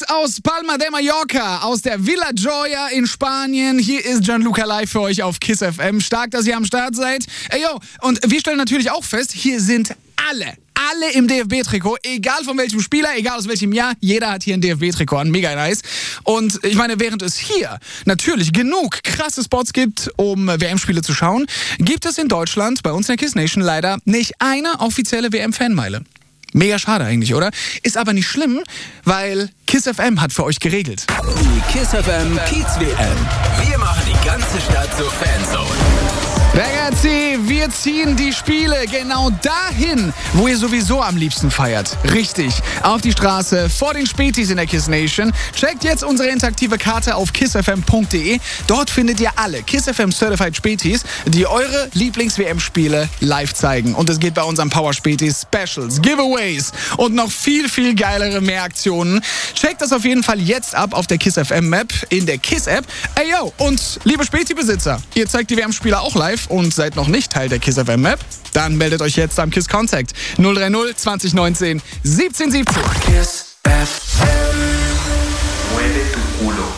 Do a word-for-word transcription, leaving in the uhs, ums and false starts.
aus Palma de Mallorca, aus der Villa Joya in Spanien. Hier ist Gianluca live für euch auf KISS F M. Stark, dass ihr am Start seid. Ey, yo, und wir stellen natürlich auch fest, hier sind alle. Alle im D F B-Trikot, egal von welchem Spieler, egal aus welchem Jahr, jeder hat hier ein D F B-Trikot an, mega nice. Und ich meine, während es hier natürlich genug krasse Spots gibt, um W M-Spiele zu schauen, gibt es in Deutschland, bei uns in der KISS Nation leider, nicht eine offizielle W M-Fanmeile. Mega schade eigentlich, oder? Ist aber nicht schlimm, weil KISS F M hat für euch geregelt. Die KISS F M Kiez W M. Wir machen die ganze Stadt zur Fanzone. Ragazzi, wir ziehen die Spiele genau dahin, wo ihr sowieso am liebsten feiert. Richtig, auf die Straße, vor den Spätis in der KISS Nation. Checkt jetzt unsere interaktive Karte auf kiss f m punkt d e. Dort findet ihr alle KISS F M Certified Spätis, die eure Lieblings-W M-Spiele live zeigen. Und es geht bei unseren Power Spätis Specials, Giveaways und noch viel, viel geilere mehr Aktionen. Checkt das auf jeden Fall jetzt ab auf der KISS F M Map in der KISS-App. Ey, yo, und liebe Späti-Besitzer, ihr zeigt die W M-Spiele auch live und seid noch nicht Teil der KISS F M Map? Dann meldet euch jetzt am KISS Contact null drei null zwanzig neunzehn siebzehn siebzehn. KISS F M. Mueve tu culo.